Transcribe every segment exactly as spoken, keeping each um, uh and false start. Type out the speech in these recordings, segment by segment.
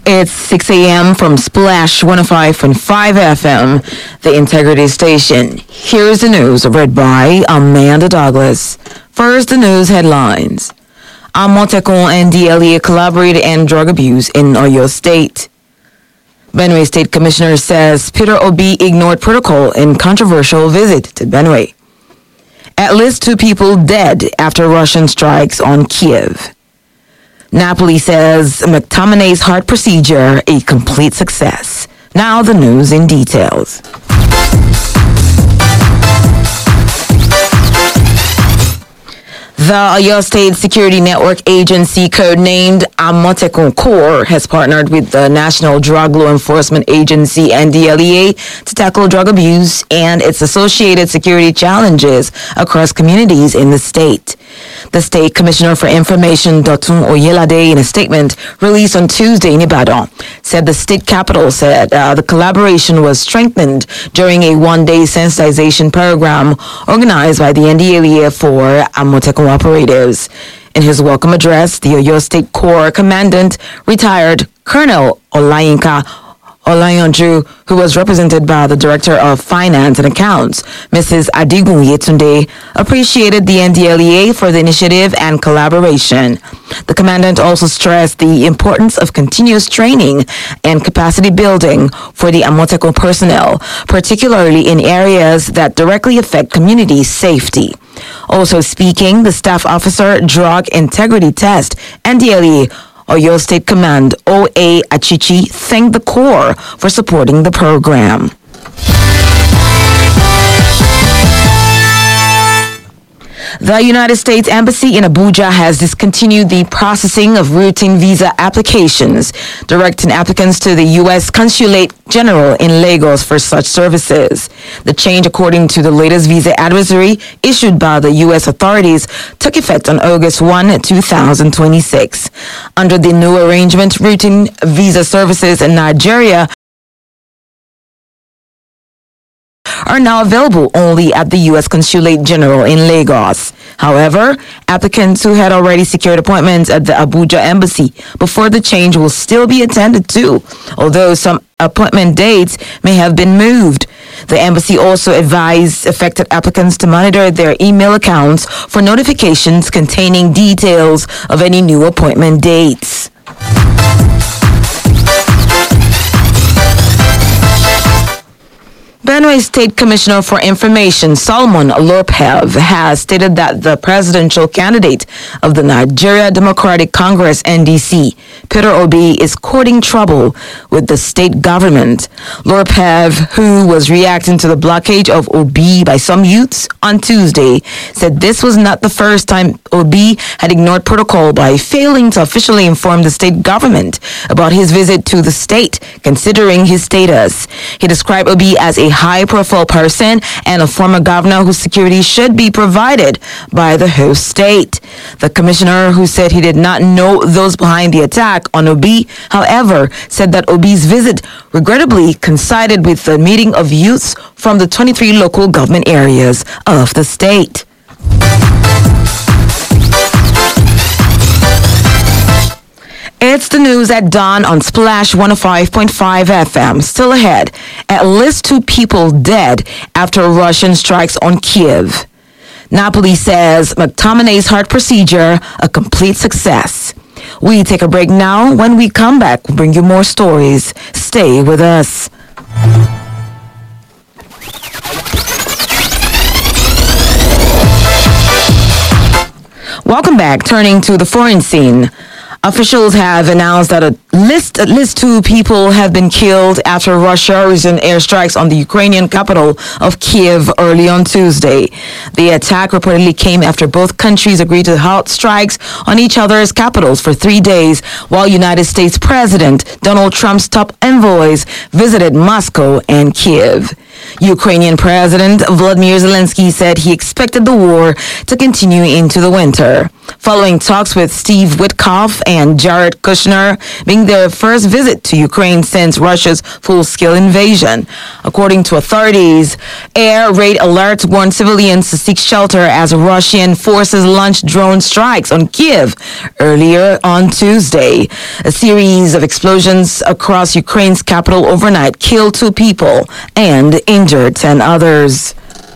It's six a.m. from Splash one oh five point five F M, the Integrity Station. Here's the news read by Amanda Douglas. First, the news headlines. Amotekun and D L E A collaborate in drug abuse in Oyo State. Benue State Commissioner says Peter Obi ignored protocol in controversial visit to Benue. At least two people dead after Russian strikes on Kiev. Napoli says McTominay's heart procedure a complete success. Now the news in details. The Oyo State Security Network Agency, codenamed Amotekun Corps, has partnered with the National Drug Law Enforcement Agency and D L E A to tackle drug abuse and its associated security challenges across communities in the state. The State Commissioner for Information, Dotun Oyelade, in a statement released on Tuesday in Ibadan, said the state capital said uh, the collaboration was strengthened during a one-day sensitization program organized by the N D L E A for Amotekun operatives. In his welcome address, the Oyo State Corps Commandant, retired Colonel Olayinka Olayanju, who was represented by the Director of Finance and Accounts, Missus Adigun Yetunde, appreciated the N D L E A for the initiative and collaboration. The Commandant also stressed the importance of continuous training and capacity building for the Amotekun personnel, particularly in areas that directly affect community safety. Also speaking, the Staff Officer Drug Integrity Test, N D L E A, Oyo State Command, O A Achichi, thanked the Corps for supporting the program. The United States Embassy in Abuja has discontinued the processing of routine visa applications, directing applicants to the U S Consulate General in Lagos for such services. The change, according to the latest visa advisory issued by the U S authorities, took effect on August first, two thousand twenty-six. Under the new arrangement, routine visa services in Nigeria are now available only at the U S Consulate General in Lagos. However, applicants who had already secured appointments at the Abuja Embassy before the change will still be attended to, although some appointment dates may have been moved. The embassy also advised affected applicants to monitor their email accounts for notifications containing details of any new appointment dates. Benue State Commissioner for Information, Solomon Lorpev, has stated that the presidential candidate of the Nigeria Democratic Congress, N D C, Peter Obi, is courting trouble with the state government. Lorpev, who was reacting to the blockade of Obi by some youths on Tuesday, said this was not the first time Obi had ignored protocol by failing to officially inform the state government about his visit to the state, considering his status. He described Obi as a high-profile person and a former governor whose security should be provided by the host state. The commissioner, who said he did not know those behind the attack on Obi, however, said that Obi's visit regrettably coincided with the meeting of youths from the twenty-three local government areas of the state. It's the news at dawn on Splash one oh five point five F M. Still ahead, at least two people dead after Russian strikes on Kiev. Napoli says McTominay's heart procedure a complete success. We take a break now. When we come back, we'll bring you more stories. Stay with us. Welcome back. Turning to the foreign scene. Officials have announced that at least, at least two people have been killed after Russia's airstrikes on the Ukrainian capital of Kiev early on Tuesday. The attack reportedly came after both countries agreed to halt strikes on each other's capitals for three days, while United States President Donald Trump's top envoys visited Moscow and Kiev. Ukrainian President Volodymyr Zelensky said he expected the war to continue into the winter. following talks with Steve Witkoff and Jared Kushner being their first visit to Ukraine since Russia's full-scale invasion. According to authorities, air raid alerts warned civilians to seek shelter as Russian forces launched drone strikes on Kiev earlier on Tuesday. A series of explosions across Ukraine's capital overnight killed two people and injured ten others.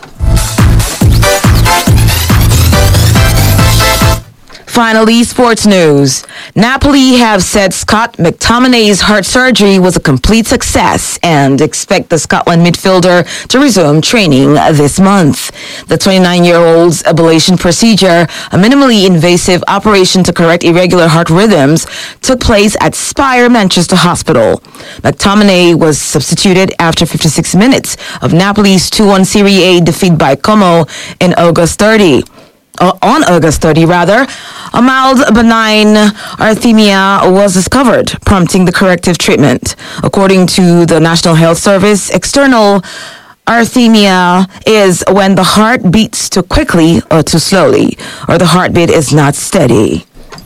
Finally, sports news. Napoli have said Scott McTominay's heart surgery was a complete success and expect the Scotland midfielder to resume training this month. The twenty-nine-year-old's ablation procedure, a minimally invasive operation to correct irregular heart rhythms, took place at Spire Manchester Hospital. McTominay was substituted after fifty-six minutes of Napoli's two one Serie A defeat by Como in August thirtieth. Uh, on August thirtieth, rather, a mild benign arrhythmia was discovered, prompting the corrective treatment. According to the National Health Service, external arrhythmia is when the heart beats too quickly or too slowly, or the heartbeat is not steady.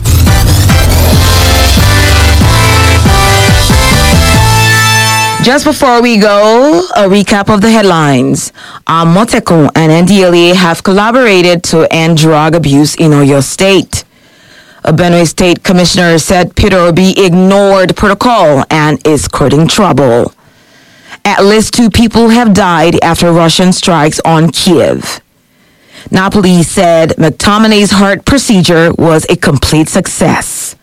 Just before we go, a recap of the headlines. Amotekun and N D L E A have collaborated to end drug abuse in Oyo State. A Benue State commissioner said Peter Obi ignored protocol and is courting trouble. At least two people have died after Russian strikes on Kiev. Napoli said McTominay's heart procedure was a complete success.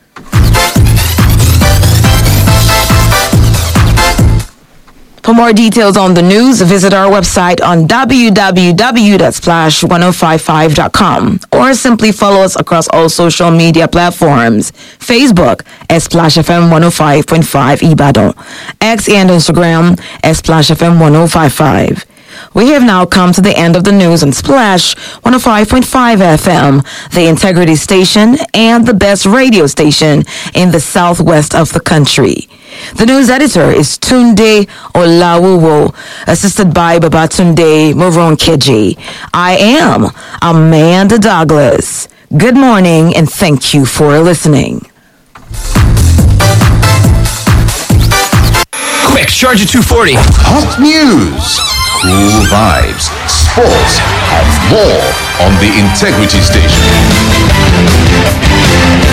For more details on the news, visit our website on w w w dot splash ten fifty-five dot com or simply follow us across all social media platforms. Facebook, Splash F M one oh five point five Ibadan. X and Instagram, Splash F M ten fifty-five. We have now come to the end of the news on Splash one oh five point five F M, the integrity station and the best radio station in the southwest of the country. The news editor is Tunde Olawuwo, assisted by Babatunde Moronkeji. I am Amanda Douglas. Good morning and thank you for listening. Quick, Charger two forty. Hot news, cool vibes, sports, and more on the Integrity Station.